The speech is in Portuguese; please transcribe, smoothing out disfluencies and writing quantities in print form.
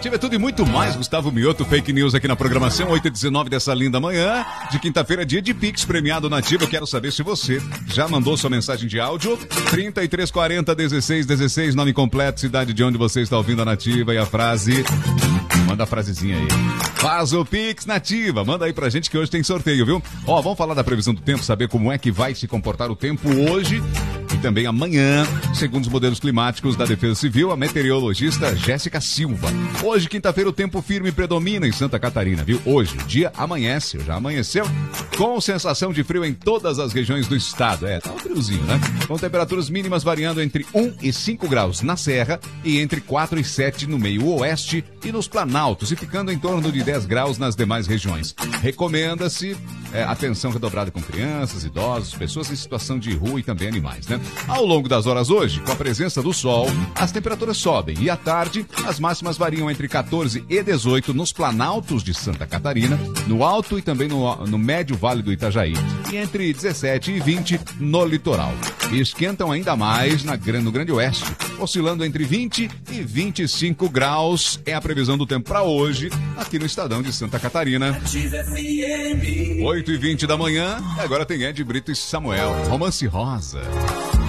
Nativa é tudo e muito mais. Gustavo Mioto, fake news aqui na programação, 8h19 dessa linda manhã de quinta-feira, dia de Pix premiado Nativa. Eu quero saber se você já mandou sua mensagem de áudio. 3340-1616, nome completo, cidade de onde você está ouvindo a Nativa e a frase. Manda a frasezinha aí. Faz o Pix Nativa. Manda aí pra gente que hoje tem sorteio, viu? Ó, vamos falar da previsão do tempo, saber como é que vai se comportar o tempo hoje e também amanhã, segundo os modelos climáticos da Defesa Civil, a meteorologista Jéssica Silva. Hoje, quinta-feira, o tempo firme predomina em Santa Catarina, viu? Hoje, o dia amanhece, já amanheceu, com sensação de frio em todas as regiões do estado. Tá um friozinho, né? Com temperaturas mínimas variando entre 1 e 5 graus na Serra e entre 4 e 7 no meio oeste e nos planaltos, e ficando em torno de 10 graus nas demais regiões. Recomenda-se atenção redobrada com crianças, idosos, pessoas em situação de rua e também animais, né? Ao longo das horas hoje, com a presença do sol, as temperaturas sobem e à tarde as máximas variam entre 14 e 18 nos planaltos de Santa Catarina, no alto e também no médio vale do Itajaí, e entre 17 e 20 no litoral. E esquentam ainda mais no Grande Oeste, oscilando entre 20 e 25 graus. É a previsão do tempo para hoje, aqui no estadão de Santa Catarina. 8h20 da manhã, agora tem Ed Brito e Samuel, Romance Rosa.